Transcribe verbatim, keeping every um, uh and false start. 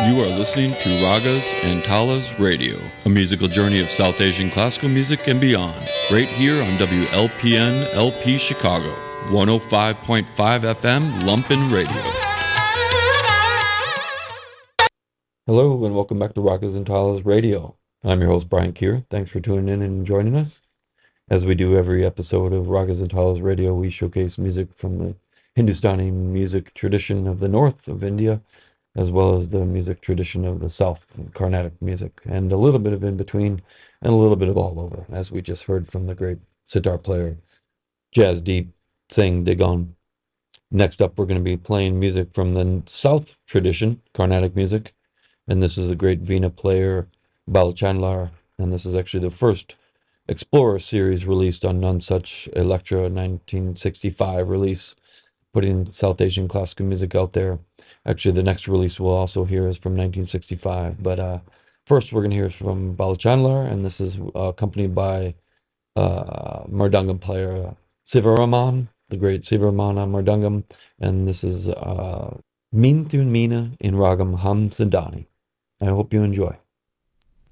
You are listening to Ragas and Talas Radio, a musical journey of South Asian classical music and beyond, right here on W L P N L P Chicago, one oh five point five F M Lumpen Radio. Hello and welcome back to Ragas and Talas Radio. I'm your host Brian Keir. Thanks for tuning in and joining us. As we do every episode of Ragas and Talas Radio, we showcase music from the Hindustani music tradition of the north of India, as well as the music tradition of the south, Carnatic music, and a little bit of in between, and a little bit of all over, as we just heard from the great sitar player, Jasdeep Singh Digon. Next up, we're going to be playing music from the south tradition, Carnatic music, and this is the great Veena player, Balachandlar, and this is actually the first Explorer series released on Nonesuch Electra nineteen sixty-five release, putting South Asian classical music out there. Actually, the next release we'll also hear is from nineteen sixty-five. But uh, first, we're going to hear from Balachandlar, and this is uh, accompanied by uh, Mardangam player Sivaraman, the great Sivaramana Mardangam, and this is uh, Min Thun Meena in Ragam Ham Sandani. I hope you enjoy.